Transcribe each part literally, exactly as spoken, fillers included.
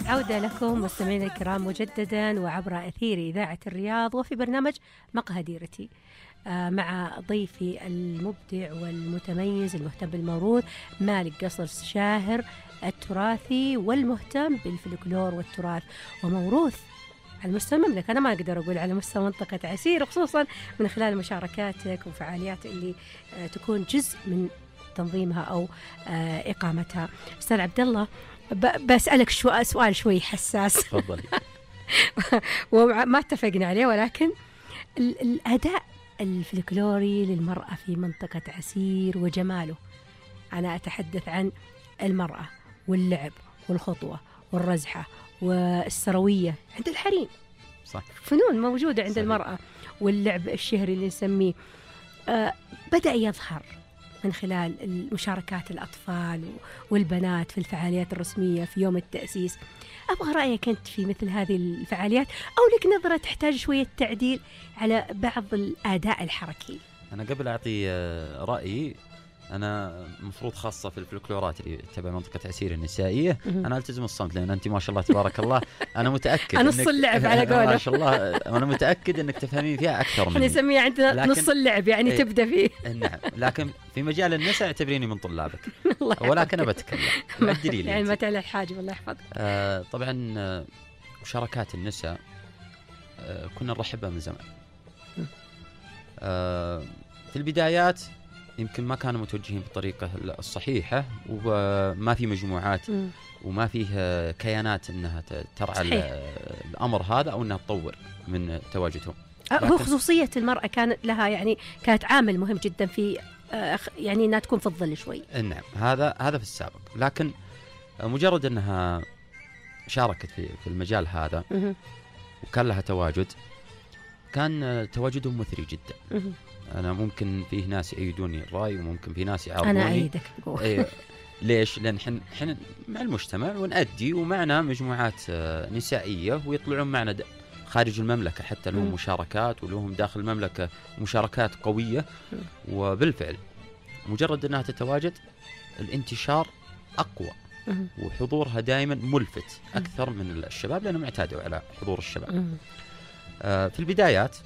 عودة لكم مستمعينا الكرام مجددا وعبر أثير إذاعة الرياض وفي برنامج مقهديرتي مع ضيفي المبدع والمتميز المهتم بالموروث مالك قصر شاهر التراثي والمهتم بالفلكلور والتراث وموروث على مستوى المملكة. أنا ما أقدر أقول على مستوى منطقة عسير، خصوصا من خلال مشاركاتك وفعاليات اللي تكون جزء من تنظيمها أو إقامتها. أستاذ عبد الله، بسألك شو سؤال شوي حساس. تفضلي. وما اتفقنا عليه، ولكن الأداء الفلكلوري للمرأة في منطقة عسير وجماله. أنا أتحدث عن المرأة واللعب والخطوة والرزحة والسروية عند الحريم. صح. فنون موجودة عند صحيح. المرأة، واللعب الشهري اللي نسميه آه بدأ يظهر من خلال المشاركات الأطفال والبنات في الفعاليات الرسمية في يوم التأسيس. أبغى رأيك أنت في مثل هذه الفعاليات، أو لك نظرة تحتاج شوية تعديل على بعض الأداء الحركي. أنا قبل أعطي رأيي، أنا مفروض خاصة في الفلكلورات اللي تبع منطقة عسير النسائية أنا ألتزم الصمت، لأن أنت ما شاء الله تبارك الله أنا متأكد نص اللعب على قولة. ما شاء الله أنا متأكد أنك تفهمين فيها أكثر مني. احنا نسميها عندنا لكن... نص اللعب، يعني ايه تبدأ فيه. نعم، لكن في مجال النساء اعتبريني من طلابك. ولكن أنا بتكلم عدلي لي يعني متى الحاجب الله يحفظك. آه طبعا آه مشاركات النساء آه كنا نرحبها من زمان. آه في البدايات يمكن ما كانوا متوجهين بالطريقة الصحيحة، وما في مجموعات م. وما فيه كيانات أنها ترعى الأمر هذا أو أنها تطور من تواجدهم. هو خصوصية المرأة كانت لها يعني كانت عامل مهم جدا في يعني أنها تكون في الظل شوي. نعم، هذا هذا في السابق، لكن مجرد أنها شاركت في في المجال هذا م. وكان لها تواجد، كان تواجدهم مثري جدا. م. أنا ممكن فيه ناس يأيدوني الرأي وممكن فيه ناس يعارضوني. أنا أيدك. أيه ليش؟ لأن حن حن مع المجتمع ونأدي، ومعنا مجموعات نسائية ويطلعون معنا خارج المملكة حتى لهم مشاركات، ولهم داخل المملكة مشاركات قوية. وبالفعل مجرد أنها تتواجد الانتشار أقوى، وحضورها دائما ملفت أكثر من الشباب، لأنهم اعتادوا على حضور الشباب. آه في البدايات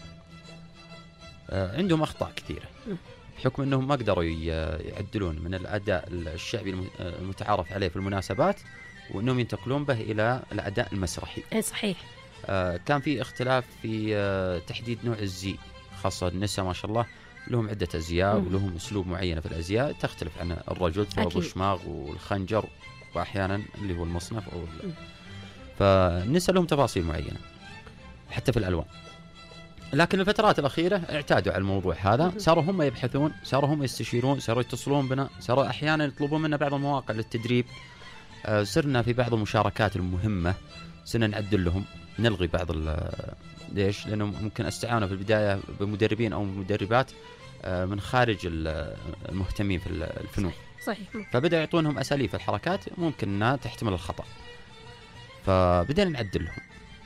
عندهم أخطاء كثيرة بحكم أنهم ما قدروا يعدلون من الأداء الشعبي المتعارف عليه في المناسبات، وأنهم ينتقلون به إلى الأداء المسرحي. صحيح. آه كان في اختلاف في آه تحديد نوع الزي، خاصة النساء ما شاء الله لهم عدة أزياء ولهم أسلوب معينة في الأزياء تختلف عن الرجل، ثوب الشماغ والخنجر وأحيانا اللي هو المصنف أو فالنساء لهم تفاصيل معينة حتى في الألوان. لكن الفترات الأخيرة اعتادوا على الموضوع هذا، صاروا هم يبحثون، صاروا هم يستشيرون، صاروا يتصلون بنا، صاروا أحيانا يطلبون منا بعض المواقع للتدريب. آه صرنا في بعض المشاركات المهمة صرنا نعدل لهم، نلغي بعض ليش؟ لأنه ممكن استعانوا في البداية بمدربين أو مدربات آه من خارج المهتمين في الفنون. صحيح. فبدأ يعطونهم أساليب الحركات ممكن أنها تحتمل الخطأ، فبدأنا نعدل لهم.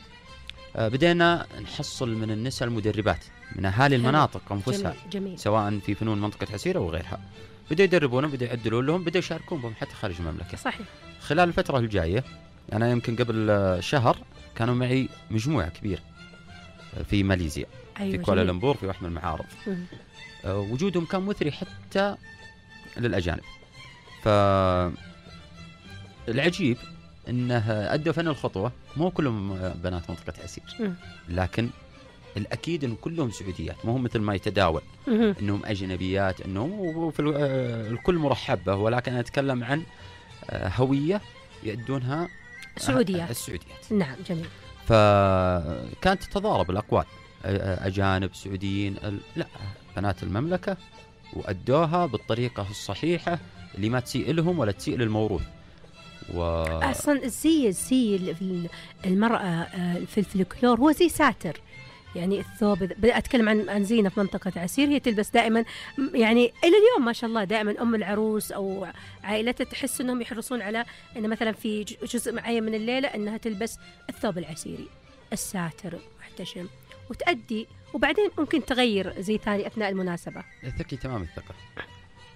بدينا نحصل من النساء المدربات من أهالي المناطق أنفسها، جميل. جميل. سواء في فنون منطقة عسير أو غيرها، بدأوا يدربونهم، بدأوا يعدلون لهم، بدأوا يشاركون بهم حتى خارج المملكة. صحيح. خلال الفترة الجاية أنا يمكن قبل شهر كانوا معي مجموعة كبيرة في ماليزيا. أيوة في كوالالمبور في واحد من المعارض. أه وجودهم كان مثري حتى للأجانب. فالعجيب إنه أدوا فن الخطوة مو كلهم بنات منطقة عسير، لكن الأكيد إن كلهم سعوديات، مو مثل ما يتداول إنهم أجنبيات، إنهم في الكل مرحب به، ولكن أنا أتكلم عن هوية يأدونها سعوديات. السعوديات. نعم جميل. فكانت تتضارب الأقوال، أجانب سعوديين، لا بنات المملكة، وأدوها بالطريقة الصحيحة اللي ما تسيء لهم ولا تسيء للموروث. و... أصلا الزي الزي المرأة في الفلكلور هو زي ساتر، يعني الثوب. أتكلم عن عن زينة في منطقة عسير، هي تلبس دائما، يعني إلى اليوم ما شاء الله دائما أم العروس أو عائلتها تحس أنهم يحرصون على أن مثلا في جزء معين من الليلة أنها تلبس الثوب العسيري الساتر محتشم وتأدي، وبعدين ممكن تغير زي ثاني أثناء المناسبة. ثقي تمام الثقة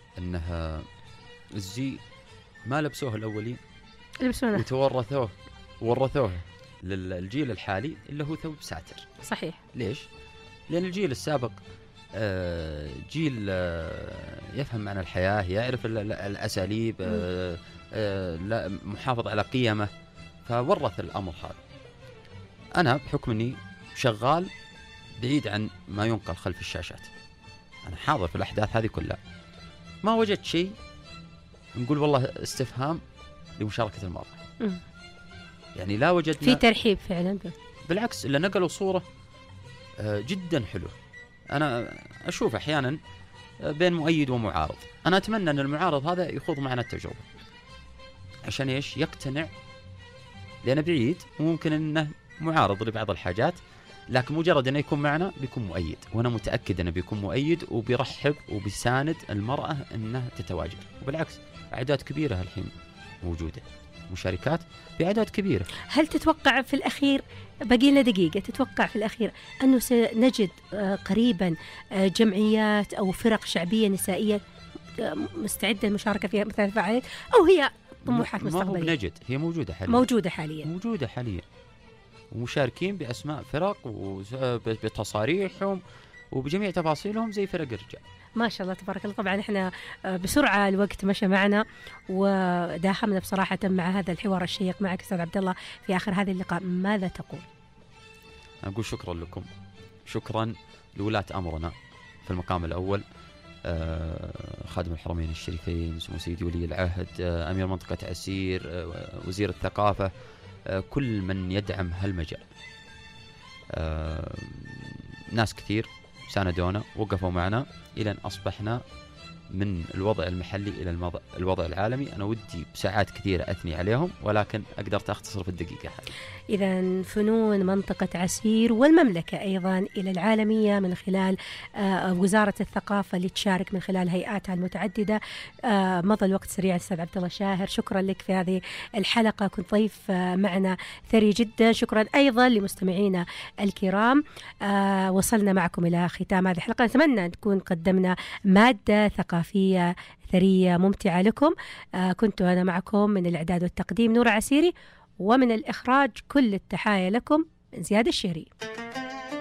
أنها الزي ما لبسوه الأولين وتورثوه ورثوه للجيل الحالي اللي هو ثوب ساتر. صحيح. ليش؟ لأن الجيل السابق جيل يفهم معنى الحياة، يعرف الأساليب، لا محافظ على قيمه، فورث الأمر هذا. أنا بحكم أني شغال بعيد عن ما ينقل خلف الشاشات، أنا حاضر في الأحداث هذه كلها، ما وجدت شيء نقول والله استفهام لمشاركة المرأة. م. يعني لا وجدنا في ترحيب فعلا، بالعكس اللي نقلوا صورة جدا حلوة. أنا أشوف أحيانا بين مؤيد ومعارض، أنا أتمنى أن المعارض هذا يخوض معنا التجربة عشان إيش؟ يقتنع، لأنه بعيد وممكن أنه معارض لبعض الحاجات، لكن مجرد أنه يكون معنا بيكون مؤيد، وأنا متأكد أنه بيكون مؤيد وبيرحب وبيساند المرأة أنها تتواجد. وبالعكس أعداد كبيرة الحين موجودة، مشاركات بأعداد كبيرة. هل تتوقع في الأخير، باقي لنا دقيقة، تتوقع في الأخير أنه سنجد قريبا جمعيات أو فرق شعبية نسائية مستعدة للمشاركة فيها مثل الفعاليات، أو هي طموحات مستقبلية؟ ما هو بنجد، هي موجودة حاليا. موجودة حاليا موجودة حاليا ومشاركين بأسماء فرق وبتصاريحهم وبجميع تفاصيلهم زي فرق الرجال. ما شاء الله تبارك الله. طبعا احنا بسرعة الوقت مشى معنا وداهمنا بصراحة مع هذا الحوار الشيق معك أستاذ عبد الله. في آخر هذه اللقاء ماذا تقول؟ أقول شكرا لكم، شكرا لولاة أمرنا في المقام الأول، خادم الحرمين الشريفين سمو سيدي ولي العهد، أمير منطقة عسير، وزير الثقافة، كل من يدعم هالمجال. ناس كثير ساندونا، وقفوا معنا إلى أن أصبحنا من الوضع المحلي إلى الوضع العالمي. أنا ودي بساعات كثيرة أثني عليهم، ولكن أقدرت أختصر في الدقيقة هذه. إذن فنون منطقة عسير والمملكة أيضا إلى العالمية من خلال وزارة الثقافة اللي تشارك من خلال هيئاتها المتعددة. مضى الوقت سريع أستاذ عبد الله شاهر، شكرا لك في هذه الحلقة، كنت ضيف معنا ثري جدا. شكرا أيضا لمستمعينا الكرام، وصلنا معكم إلى ختام هذه الحلقة. نتمنى أن نكون قدمنا مادة ثقافية ثرية ممتعة لكم. كنت أنا معكم من الإعداد والتقديم نورة عسيري، ومن الإخراج كل التحايا لكم من زياد الشهري.